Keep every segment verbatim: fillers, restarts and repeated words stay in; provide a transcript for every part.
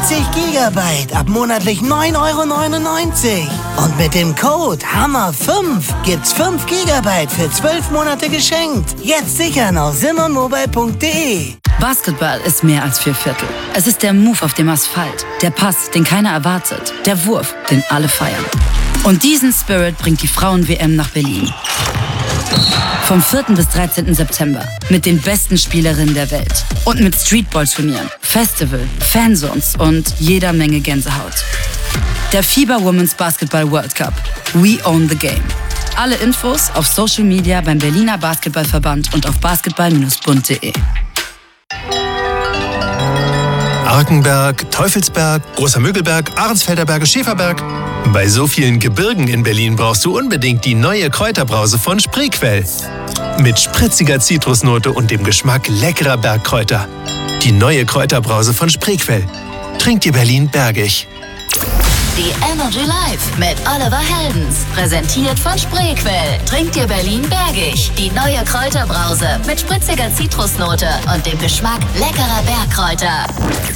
vierzig Gigabyte ab monatlich neun Euro neunundneunzig. Und mit dem Code Hammer fünf gibt's fünf Gigabyte für zwölf Monate geschenkt. Jetzt sichern auf simmermobile punkt de. Basketball ist mehr als vier Viertel. Es ist der Move auf dem Asphalt, der Pass, den keiner erwartet, der Wurf, den alle feiern. Und diesen Spirit bringt die Frauen-W M nach Berlin. Vom vierten bis dreizehnten September mit den besten Spielerinnen der Welt und mit Streetball-Turnieren, Festival, Fanzones und jeder Menge Gänsehaut. Der FIBA Women's Basketball World Cup. We own the game. Alle Infos auf Social Media beim Berliner Basketballverband und auf basketball Bindestrich bund punkt de. Arkenberg, Teufelsberg, Großer Mögelberg, Ahrensfelder Berge, Schäferberg. Bei so vielen Gebirgen in Berlin brauchst du unbedingt die neue Kräuterbrause von Spreequell. Mit spritziger Zitrusnote und dem Geschmack leckerer Bergkräuter. Die neue Kräuterbrause von Spreequell. Trinkt dir Berlin bergig. Die Energy Live mit Oliver Heldens. Präsentiert von Spreequell. Trinkt dir Berlin bergig. Die neue Kräuterbrause mit spritziger Zitrusnote und dem Geschmack leckerer Bergkräuter.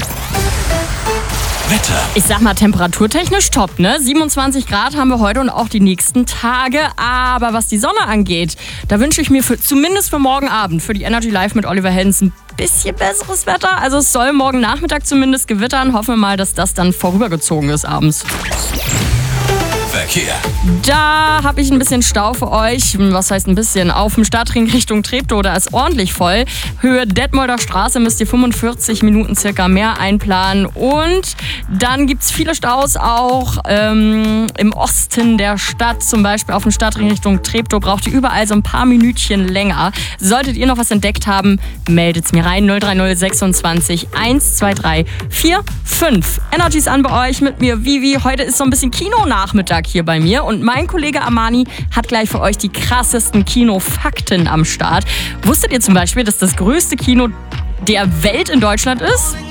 Wetter. Ich sag mal, temperaturtechnisch top, ne? siebenundzwanzig Grad haben wir heute und auch die nächsten Tage. Aber was die Sonne angeht, da wünsche ich mir für, zumindest für morgen Abend, für die Energy Live mit Oliver Heldens ein bisschen besseres Wetter. Also es soll morgen Nachmittag zumindest gewittern. Hoffen wir mal, dass das dann vorübergezogen ist abends. Verkehr. Da habe ich ein bisschen Stau für euch. Was heißt ein bisschen? Auf dem Stadtring Richtung Treptow, da ist ordentlich voll. Höhe Detmolder Straße müsst ihr fünfundvierzig Minuten circa mehr einplanen. Und dann gibt es viele Staus auch ähm, im Osten der Stadt. Zum Beispiel auf dem Stadtring Richtung Treptow braucht ihr überall so ein paar Minütchen länger. Solltet ihr noch was entdeckt haben, meldet es mir rein. null drei null sechsundzwanzig eins zwei drei vier fünf. Energy ist an bei euch mit mir, Vivi. Heute ist so ein bisschen Kinonachmittag hier bei mir und mein Kollege Armani hat gleich für euch die krassesten Kinofakten am Start. Wusstet ihr zum Beispiel, dass das größte Kino der Welt in Deutschland ist?